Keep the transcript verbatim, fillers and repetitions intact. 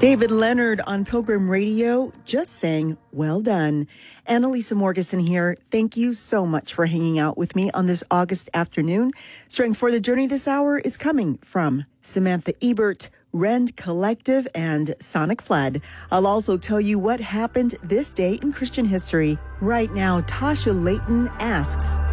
David Leonard on Pilgrim Radio just saying, well done. Annalisa Morgeson here. Thank you so much for hanging out with me on this August afternoon. Strength for the Journey this hour is coming from Samantha Ebert, Rend Collective, and Sonic Flood. I'll also tell you what happened this day in Christian history. Right now, Tasha Layton asks,